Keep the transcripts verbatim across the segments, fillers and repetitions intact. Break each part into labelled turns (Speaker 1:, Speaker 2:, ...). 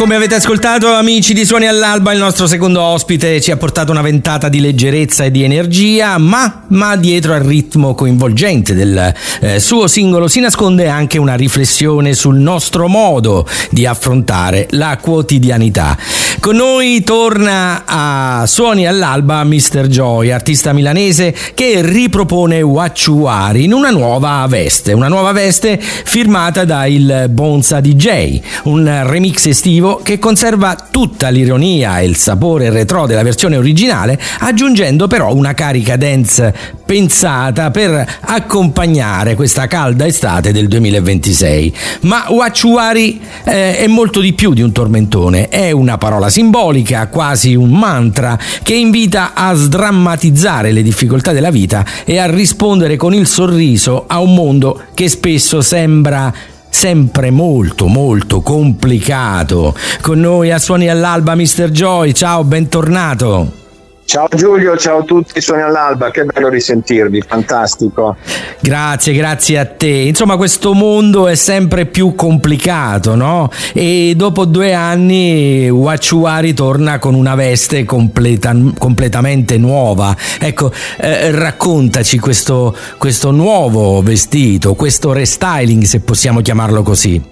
Speaker 1: come avete ascoltato, amici di Suoni all'Alba, il nostro secondo ospite ci ha portato una ventata di leggerezza e di energia, ma, ma dietro al ritmo coinvolgente del eh, suo singolo si nasconde anche una riflessione sul nostro modo di affrontare la quotidianità. Con noi torna a Suoni all'Alba mister Joy, artista milanese che ripropone Whatchuari in una nuova veste, una nuova veste firmata da il Bonza D J, un remix estivo che conserva tutta l'ironia e il sapore retro della versione originale, aggiungendo però una carica dance pensata per accompagnare questa calda estate del duemilaventisei. Ma Whatchuari eh, è molto di più di un tormentone, è una parola simbolica, quasi un mantra che invita a sdrammatizzare le difficoltà della vita e a rispondere con il sorriso a un mondo che spesso sembra sempre molto molto complicato. Con noi a Suoni all'Alba mister Joy, ciao, bentornato.
Speaker 2: Ciao Giulio, ciao a tutti, Suoni all'Alba, che bello risentirvi, fantastico.
Speaker 1: Grazie, grazie a te. Insomma, questo mondo è sempre più complicato, no? E dopo due anni Whatchuari torna con una veste completa, completamente nuova. Ecco, eh, raccontaci questo, questo nuovo vestito, questo restyling, se possiamo chiamarlo così.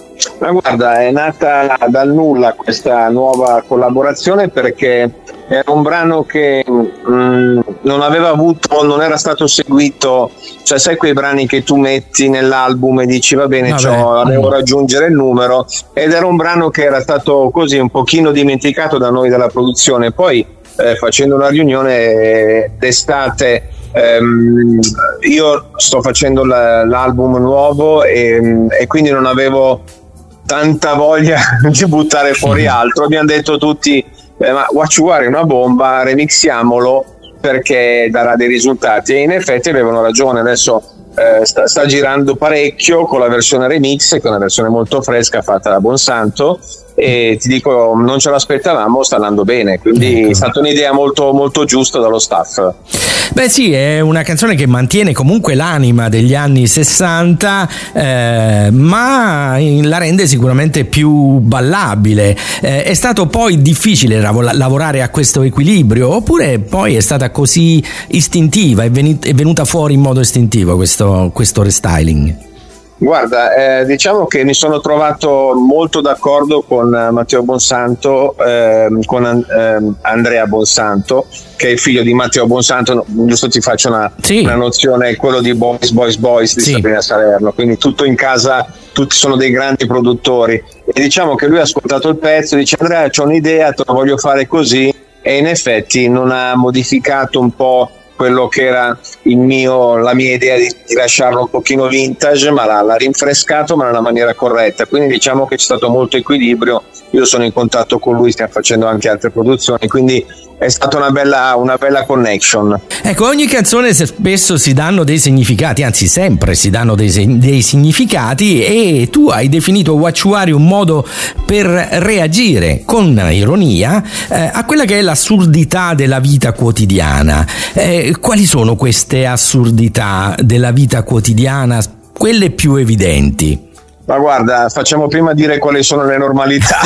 Speaker 2: Ma guarda, è nata dal nulla questa nuova collaborazione perché era un brano che mh, non aveva avuto, non era stato seguito, cioè sai quei brani che tu metti nell'album e dici va bene, c'ho, devo raggiungere il numero, ed era un brano che era stato così un pochino dimenticato da noi della produzione. Poi eh, facendo una riunione d'estate, ehm, io sto facendo la, l'album nuovo e, e quindi non avevo tanta voglia di buttare fuori altro. Abbiamo detto tutti eh, ma Whatchuari è una bomba, remixiamolo perché darà dei risultati, e in effetti avevano ragione. Adesso eh, sta, sta girando parecchio con la versione remix, che è una versione molto fresca fatta da Bonsanto, e ti dico, non ce l'aspettavamo, sta andando bene, quindi ecco, è stata un'idea molto molto giusta dallo staff.
Speaker 1: Beh sì, è una canzone che mantiene comunque l'anima degli anni sessanta, eh, ma la rende sicuramente più ballabile. Eh, è stato poi difficile lav- lavorare a questo equilibrio, oppure poi è stata così istintiva, è, venut- è venuta fuori in modo istintivo questo, questo restyling?
Speaker 2: Guarda, eh, diciamo che mi sono trovato molto d'accordo con eh, Matteo Bonsanto, eh, con eh, Andrea Bonsanto, che è il figlio di Matteo Bonsanto. Giusto, ti faccio una, sì. una nozione, quello di Boys, Boys, Boys di sì. Sabrina Salerno, quindi tutto in casa, tutti sono dei grandi produttori, e diciamo che lui ha ascoltato il pezzo e dice: Andrea, c'ho un'idea, te lo voglio fare così, e in effetti non ha modificato un po' quello che era il mio, la mia idea di, di lasciarlo un pochino vintage, ma l'ha, l'ha rinfrescato, ma nella maniera corretta. Quindi diciamo che c'è stato molto equilibrio. Io sono in contatto con lui, stiamo facendo anche altre produzioni, quindi è stata una bella, una bella connection.
Speaker 1: Ecco, ogni canzone spesso si danno dei significati, anzi sempre si danno dei, dei significati, e tu hai definito Whatchuari un modo per reagire con ironia eh, a quella che è l'assurdità della vita quotidiana. Eh, quali sono queste assurdità della vita quotidiana, quelle più evidenti?
Speaker 2: Ma guarda, facciamo prima dire quali sono le normalità.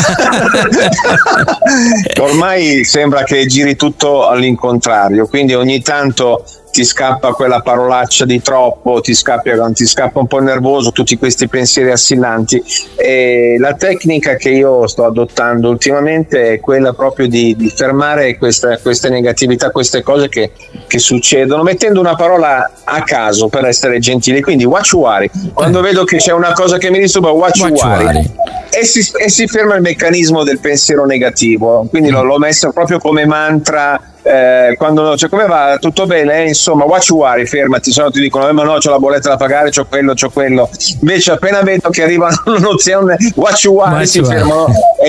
Speaker 2: Ormai sembra che giri tutto all'incontrario, quindi ogni tanto ti scappa quella parolaccia di troppo, ti scappa, ti scappa un po' nervoso, tutti questi pensieri assillanti. E la tecnica che io sto adottando ultimamente è quella proprio di, di fermare queste, queste negatività, queste cose che, che succedono, mettendo una parola a caso per essere gentili. Quindi Whatchuari, quando vedo che c'è una cosa che mi disturba, Whatchuari, e si, e si ferma il meccanismo del pensiero negativo. Quindi l'ho, l'ho messo proprio come mantra. Eh, quando cioè, come va, tutto bene, eh? Insomma, Whatchuari, fermati, se no ti dicono eh, ma no, c'ho la bolletta da pagare, c'ho quello, c'ho quello. Invece appena vedo che arriva un'opzione Whatchuari, si fermano